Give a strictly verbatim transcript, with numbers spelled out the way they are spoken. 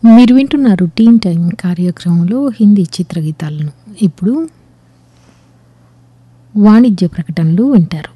మీరు వింటున్నారు టీన్ టైమ్ కార్యక్రమంలో హిందీ చిత్రగీతాలను. ఇప్పుడు వాణిజ్య ప్రకటనలు వింటారు.